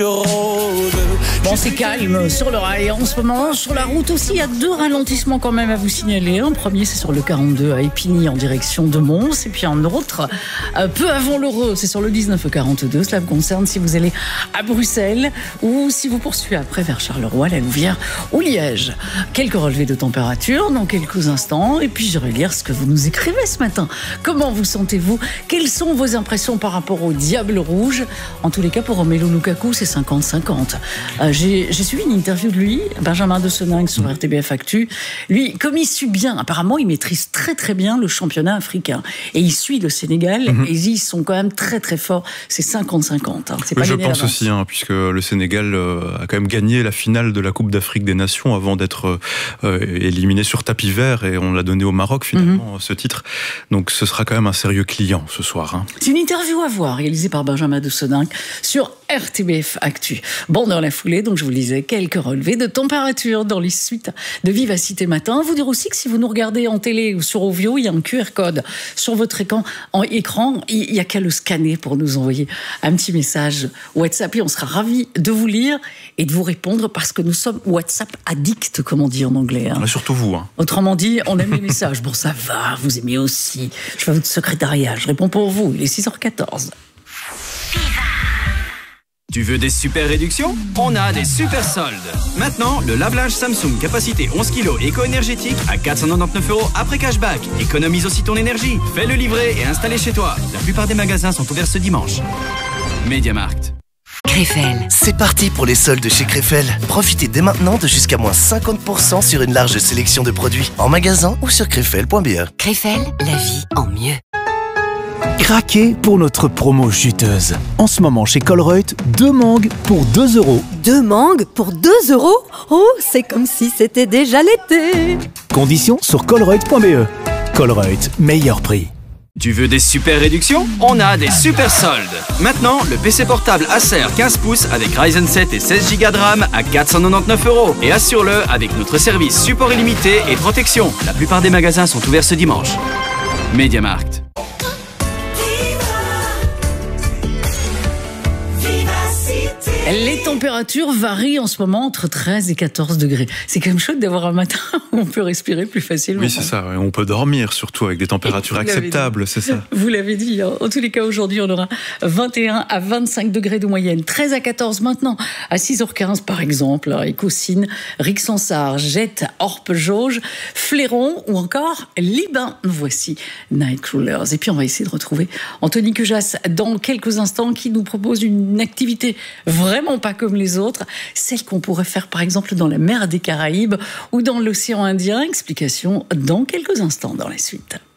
Bon, c'est calme sur le rail en ce moment. Sur la route aussi, il y a 2 ralentissements quand même à vous signaler. Un premier, c'est sur le 42 à Épigny en direction de Mons. Et puis un autre, peu avant l'Heureux, c'est sur le 19 42. Cela vous concerne si vous allez à Bruxelles ou si vous poursuivez après vers Charleroi, la Louvière ou Liège. Quelques relevés de température dans quelques instants. Et puis j'irai lire ce que vous nous écrivez ce matin. Comment vous sentez-vous? Quelles sont vos impressions par rapport au Diable Rouge? En tous les cas, pour Romelu Lukaku, c'est 50-50. J'ai suivi une interview de lui, Benjamin de Seninck sur RTBF Actu. Lui, comme il suit bien, apparemment, il maîtrise très très bien le championnat africain. Et il suit le Sénégal, et ils sont quand même très très forts. C'est 50-50. Hein. C'est pas je pense aussi, puisque le Sénégal a quand même gagné la finale de la Coupe d'Afrique des Nations avant d'être éliminé sur tapis vert, et on l'a donné au Maroc finalement, ce titre. Donc ce sera quand même un sérieux client ce soir. Hein. C'est une interview à voir, réalisée par Benjamin de Seninck sur RTBF Actu. Bon, dans la foulée, donc je vous le disais, quelques relevés de température dans les suites de Vivacité Matin. Vous dire aussi que si vous nous regardez en télé ou sur Ovio, il y a un QR code sur votre écran. Il n'y a qu'à le scanner pour nous envoyer un petit message WhatsApp et on sera ravis de vous lire et de vous répondre parce que nous sommes WhatsApp addicts, comme on dit en anglais. Hein. Surtout vous. Autrement dit, on aime les messages. Bon, ça va, vous aimez aussi. Je fais votre secrétariat, je réponds pour vous. Il est 6h14. Tu veux des super réductions? On a des super soldes. Maintenant, le lave-linge Samsung capacité 11 kg éco-énergétique à 499 € après cashback. Économise aussi ton énergie. Fais-le livrer et installer chez toi. La plupart des magasins sont ouverts ce dimanche. Mediamarkt. Krefel. C'est parti pour les soldes chez Krefel. Profitez dès maintenant de jusqu'à moins 50% sur une large sélection de produits en magasin ou sur krefel.be. Krefel, la vie en mieux. Craquez pour notre promo chuteuse. En ce moment chez Colruyt, 2 mangues pour 2 €. 2 mangues pour 2 €? Oh, c'est comme si c'était déjà l'été. Conditions sur colruyt.be. Colruyt, meilleur prix. Tu veux des super réductions? On a des super soldes. Maintenant, le PC portable Acer 15 pouces avec Ryzen 7 et 16 Go de RAM à 499 € et assure-le avec notre service support illimité et protection. La plupart des magasins sont ouverts ce dimanche. Mediamarkt. Les températures varient en ce moment entre 13 et 14 degrés. C'est quand même chouette d'avoir un matin où on peut respirer plus facilement. Oui, c'est ça. On peut dormir surtout avec des températures acceptables, c'est ça. Vous l'avez dit. En tous les cas, aujourd'hui, on aura 21 à 25 degrés de moyenne. 13 à 14 maintenant, à 6h15 par exemple. Écosine, Rixensart, Jette, Orpe, Jauge, Fléron ou encore Libin. Voici Nightcrawlers. Et puis, on va essayer de retrouver Anthony Cujas dans quelques instants qui nous propose une activité vraiment pas comme les autres, celle qu'on pourrait faire par exemple dans la mer des Caraïbes ou dans l'océan Indien. Explication dans quelques instants dans la suite.